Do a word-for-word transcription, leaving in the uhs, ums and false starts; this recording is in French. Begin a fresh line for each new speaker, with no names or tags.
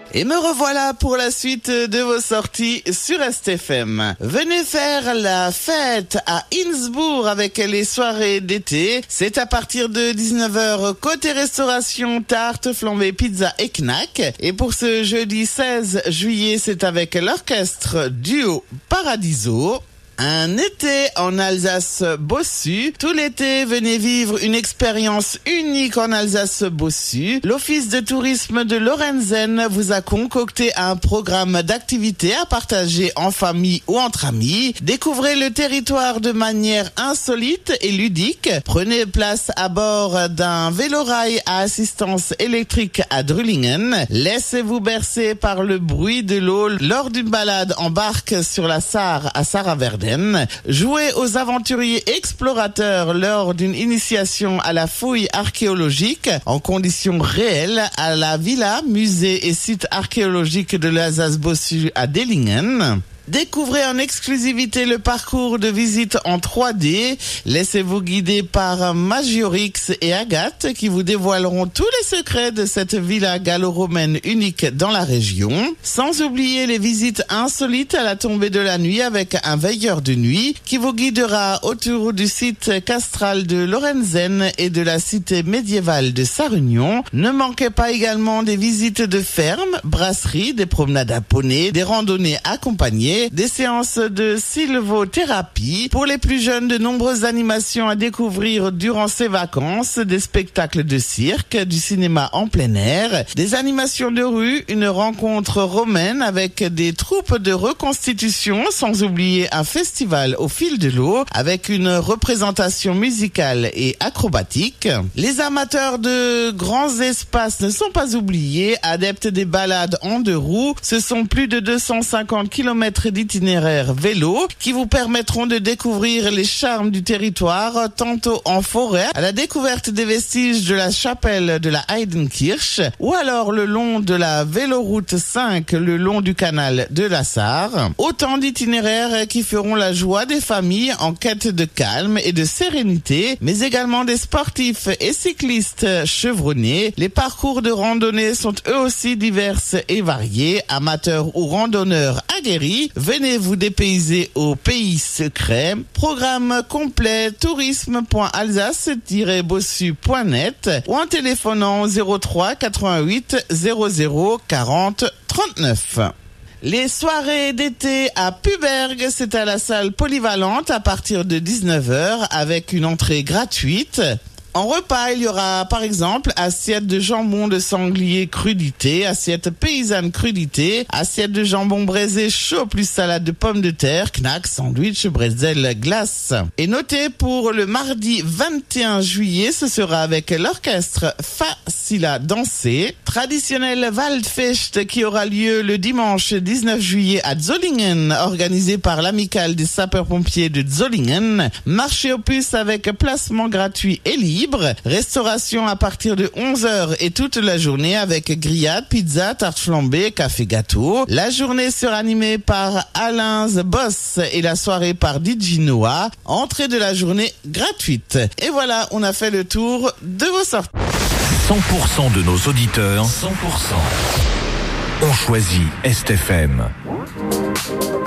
Et me revoilà pour la suite de vos sorties sur S T F M. Venez faire la fête à Innsbruck avec les soirées d'été. C'est à partir de dix-neuf heures côté restauration, tarte, flambée, pizza et knack. Et pour ce jeudi seize juillet, c'est avec l'orchestre Duo Paradiso. Un été en Alsace-Bossu. Tout l'été, venez vivre une expérience unique en Alsace-Bossu. L'Office de tourisme de Lorenzen vous a concocté un programme d'activités à partager en famille ou entre amis. Découvrez le territoire de manière insolite et ludique. Prenez place à bord d'un vélorail à assistance électrique à Drullingen. Laissez-vous bercer par le bruit de l'eau lors d'une balade en barque sur la Sarre à Sarraverden. Jouez aux aventuriers explorateurs lors d'une initiation à la fouille archéologique en conditions réelles à la villa, musée et site archéologique de l'Alsace-Bossu à Dellingen. Découvrez en exclusivité le parcours de visite en trois D. Laissez-vous guider par Magiorix et Agathe qui vous dévoileront tous les secrets de cette villa gallo-romaine unique dans la région. Sans oublier les visites insolites à la tombée de la nuit avec un veilleur de nuit qui vous guidera autour du site castral de Lorenzen et de la cité médiévale de Sarre-Union. Ne manquez pas également des visites de fermes, brasseries, des promenades à poney, des randonnées accompagnées, des séances de sylvothérapie. Pour les plus jeunes, de nombreuses animations à découvrir durant ces vacances, des spectacles de cirque, du cinéma en plein air, des animations de rue, une rencontre romaine avec des troupes de reconstitution, sans oublier un festival au fil de l'eau avec une représentation musicale et acrobatique. Les amateurs de grands espaces ne sont pas oubliés. Adeptes des balades en deux roues, ce sont plus de deux cent cinquante kilomètres d'itinéraires vélo qui vous permettront de découvrir les charmes du territoire, tantôt en forêt, à la découverte des vestiges de la chapelle de la Heidenkirche, ou alors le long de la véloroute cinq, le long du canal de la Sarre. Autant d'itinéraires qui feront la joie des familles en quête de calme et de sérénité, mais également des sportifs et cyclistes chevronnés. Les parcours de randonnée sont eux aussi divers et variés, amateurs ou randonneurs aguerris. Venez vous dépayser au pays secret. Programme complet tourisme point alsace tiret bossu point net ou en téléphonant zéro trois quatre-vingt-huit zéro zéro quarante trente-neuf. Les soirées d'été à Puberg, c'est à la salle polyvalente à partir de dix-neuf heures avec une entrée gratuite. En repas, il y aura par exemple assiette de jambon de sanglier crudité, assiette paysanne crudité, assiette de jambon braisé chaud plus salade de pommes de terre, knack, sandwich, bretzel, glace. Et notez pour le mardi vingt et un juillet, ce sera avec l'orchestre Facila Danser. Traditionnel Waldfest qui aura lieu le dimanche dix-neuf juillet à Zollingen, organisé par l'amicale des sapeurs-pompiers de Zollingen. Marché aux puces avec placement gratuit et libre. Restauration à partir de onze heures et toute la journée avec grillade, pizza, tarte flambée, café gâteau. La journée sera animée par Alain Boss et la soirée par D J Noah. Entrée de la journée gratuite. Et voilà, on a fait le tour de vos sorties.
cent pour cent de nos auditeurs, cent pour cent ont choisi S T F M.